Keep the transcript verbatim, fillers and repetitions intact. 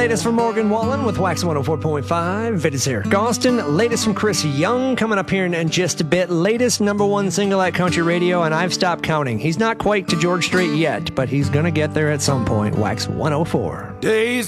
latest from Morgan Wallen with Wax one oh four point five. It is Eric Austin. Latest from Chris Young coming up here in, in just a bit. Latest number one single at country radio, and I've stopped counting. He's not quite to George Strait yet, but he's going to get there at some point. Wax one oh four. Days